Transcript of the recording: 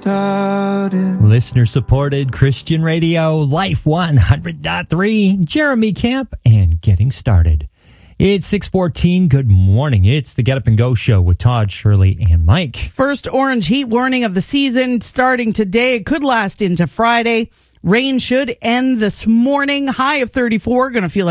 started. Listener supported Christian radio, Life 100.3, Jeremy Camp, and Getting Started. It's 6:14. Good morning. It's the Get Up and Go show with Todd, Shirley, and Mike. First orange heat warning of the season starting today. It could last into Friday. Rain should end this morning. High of 34. Going to feel like